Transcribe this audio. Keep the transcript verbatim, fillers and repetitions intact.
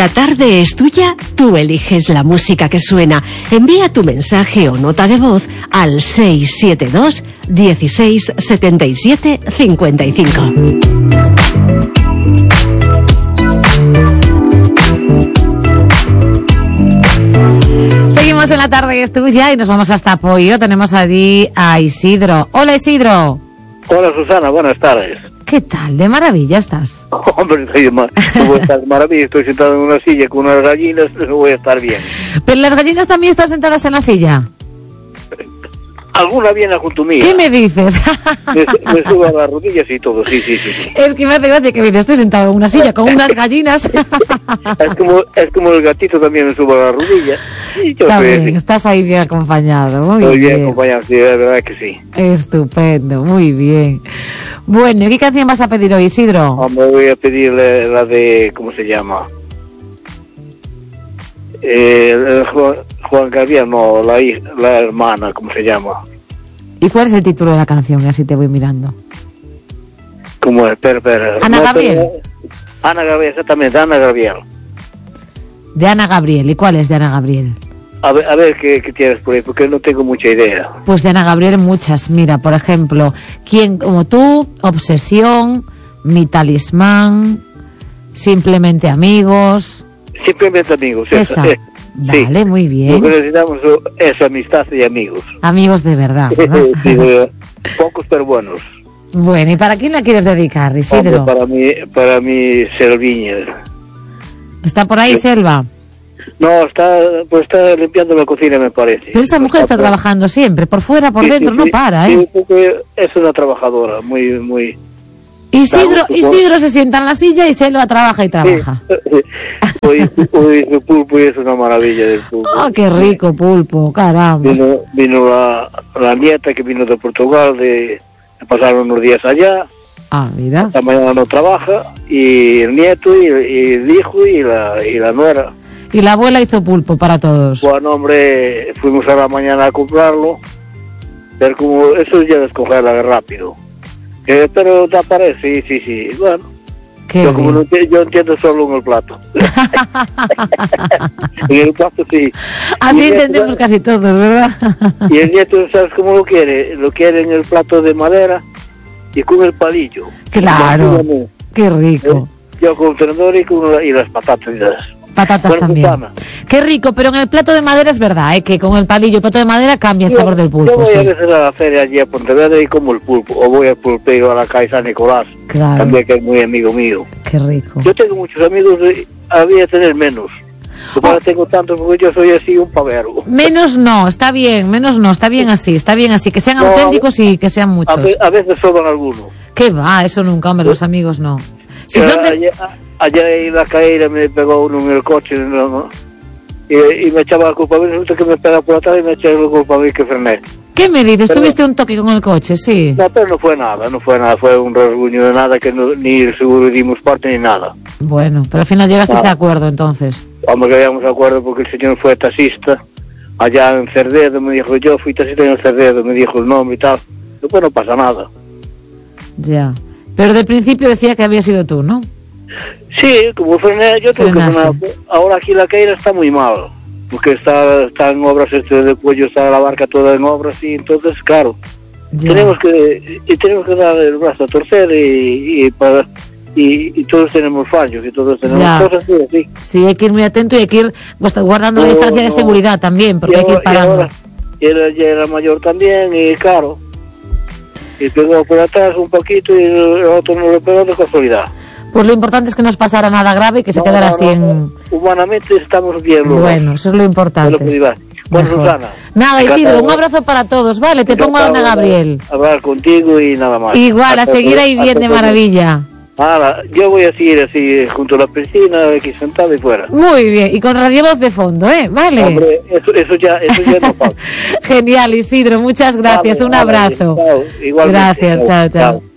La tarde es tuya, tú eliges la música que suena. Envía tu mensaje o nota de voz al seis siete dos, dieciséis, setenta y siete, cincuenta y cinco. Seguimos en La tarde es tuya y nos vamos hasta Apoyo. Tenemos allí a Isidro. Hola, Isidro. Hola, Susana, buenas tardes. ¿Qué tal? ¿De maravilla estás? Hombre, estoy de, ma- no voy a estar de maravilla, estoy sentado en una silla con unas gallinas, no voy a estar bien. Pero las gallinas también están sentadas en la silla. Alguna viene junto mía. ¿Qué me dices? Me, me subo a las rodillas y todo, sí, sí, sí. sí. Es que me hace gracia que mira, estoy sentado en una silla con unas gallinas. Es como, es como el gatito también me subo a las rodillas. Y yo Está soy bien, así. estás ahí bien acompañado. Muy Estoy bien, bien. acompañado, sí, la verdad que sí. Estupendo, muy bien. Bueno, ¿y qué canción vas a pedir hoy, Isidro? Hombre, voy a pedirle la de, ¿cómo se llama? Eh, el Juan, Juan Gabriel, no, la, hij- la hermana, ¿cómo se llama? ¿Y cuál es el título de la canción? Y así te voy mirando. ¿Cómo es? Espera, espera. Ana No, Gabriel. pero- Ana Gabriel, exactamente, Ana Gabriel. De Ana Gabriel. ¿Y cuál es de Ana Gabriel? A ver, a ver qué, qué tienes por ahí, porque no tengo mucha idea. Pues de Ana Gabriel muchas. Mira, por ejemplo, ¿Quién como tú? Obsesión, Mi talismán, Simplemente amigos. Simplemente amigos. Esa. eh, sí. Vale, muy Lo bien. que necesitamos es amistad y amigos. Amigos de verdad, ¿verdad? Sí, eh, pocos pero buenos. Bueno, ¿y para quién la quieres dedicar, Isidro? Hombre, para mí, para mi Selviña. ¿Está por ahí, Sí. Selva? No, está, pues está limpiando la cocina, me parece. Pero esa mujer está trabajando siempre, por fuera, por Sí, dentro, sí, no sí. para, Sí, ¿eh? porque es una trabajadora, muy, muy... Isidro, Claro, Isidro se sienta en la silla y Selva trabaja y trabaja. Sí. Hoy, hoy el pulpo es una maravilla del pulpo. ¡Oh, qué rico pulpo! ¡Caramba! Vino, vino la, la nieta que vino de Portugal, de, de pasar unos días allá. Ah, mira. Esta mañana no trabaja, y el nieto, y, y el hijo, y la, y la nuera. Y la abuela hizo pulpo para todos. Bueno, hombre, fuimos a la mañana a comprarlo, pero como eso ya descongela rápido. Eh, pero te aparece, sí, sí, sí. Bueno, Qué yo, como bien. no enti- yo entiendo solo en el plato. En el plato sí. Así Y el nieto- entendemos casi todos, ¿verdad? Y el nieto, ¿sabes cómo lo quiere? Lo quiere en el plato de madera y con el palillo. Claro. Imagínate, Qué rico. ¿eh? Yo con el tenedor y con la- y las patatas. y las- Patatas Bueno, también. Susana, Qué rico, pero en el plato de madera es verdad, ¿eh? Que con el palillo y el plato de madera cambia el yo- sabor del Yo pulpo, voy a sí. veces a la feria allí a Pontevedra y como el pulpo. O voy al pulpero a la calle San Nicolás. Claro. También que es muy amigo mío. Qué rico. Yo tengo muchos amigos, y había tener menos. Pero ahora tengo tantos porque yo soy así un pavero. Menos no, está bien, menos no, está bien así, está bien así. Que sean No, auténticos y que sean A, muchos. ve- a veces sobran algunos. ¿Qué va? Eso nunca, hombre, los amigos no. Si Eh, son de- Ayer, ayer en la caída me pegó uno en el coche, ¿no? y, y me echaba la culpa a mí. Resulta que me pega por atrás y me echa la culpa a mí que frené. ¿Qué me dices? Pero- ¿Tuviste un toque con el coche? Sí. No, pero no fue nada, no fue nada, fue un rasguño de nada que no, ni el seguro dimos parte ni nada. Bueno, pero al final llegaste a ese Ah. acuerdo entonces. Vamos que habíamos acuerdo porque el señor fue taxista allá en Cerdedo, me dijo, yo fui taxista en el Cerdedo, me dijo el nombre y tal. Después no pasa nada. Ya. Pero de principio decía que había sido tú, ¿no? Sí, como frené, yo tengo que Frenaste. frenar. Ahora aquí la caída está muy mal, porque está, está en obras, este de cuello, está la barca toda en obras y entonces, claro, Ya. tenemos que y tenemos que dar el brazo a torcer y, y, para, y, y todos tenemos fallos y todos tenemos Ya. cosas así, así. Sí, hay que ir muy atento y hay que ir guarda- guardando la No, distancia de no. seguridad también, porque y hay que ir ahora- y parando. ahora- Y él ya era mayor también y claro, y pegó por atrás un poquito y el otro no le pegó de casualidad. Pues lo importante es que no os pasara nada grave y que se No, quedara no, así no, en... Humanamente estamos bien los dos. Bueno, eso es lo Es lo importante. que diga. Bueno, Mejor. Susana. Nada, Isidro, encantado. un abrazo para todos, ¿vale? Te pongo a Ana Encantado de Gabriel. Hablar contigo y nada más. Igual, a Hasta seguir pronto, ahí bien hasta de pronto. maravilla. Ahora, yo voy a seguir así junto a la piscina, aquí sentado y fuera. Muy bien, y con Radio Voz de fondo, ¿eh? Vale. Hombre, eso, eso ya, eso ya no pasa. Genial, Isidro, muchas gracias, Vale, un vale, abrazo. chao, igualmente. Gracias, chao, chao. Chao.